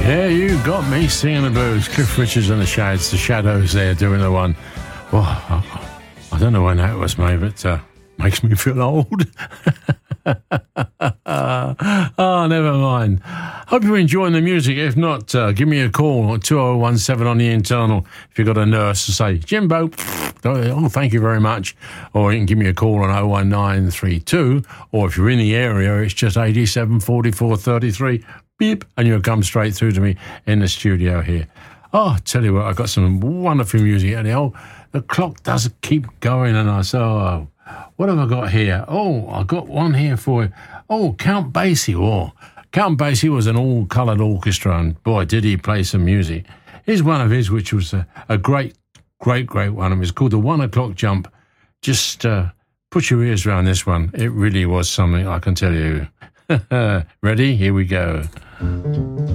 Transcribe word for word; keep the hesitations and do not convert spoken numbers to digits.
Yeah, you got me singing the blues. Cliff Richards and the Shadows, the Shadows there doing the one. Well, I, I don't know when that was made, but uh, makes me feel old. Oh, never mind. Hope you're enjoying the music. If not, uh, give me a call at two oh one seven on the internal if you've got a nurse to say, Jimbo, oh, thank you very much. Or you can give me a call on oh one nine three two, or if you're in the area, it's just eighty-seven forty-four thirty-three, beep, and you'll come straight through to me in the studio here. Oh, I tell you what, I've got some wonderful music, and the, old, the clock does keep going, and I say, oh, what have I got here? Oh, I got one here for you. Oh, Count Basie. Oh, Count Basie was an all-coloured orchestra, and boy, did he play some music. Here's one of his, which was a, a great, great, great one. It was called the One O'Clock Jump. Just uh, put your ears around this one. It really was something, I can tell you. Ready? Here we go.